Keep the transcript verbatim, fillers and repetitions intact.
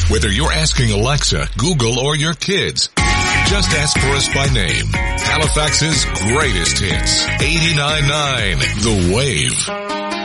Whether you're asking Alexa, Google, or your kids, just ask for us by name. Halifax's greatest hits. eighty-nine point nine The Wave.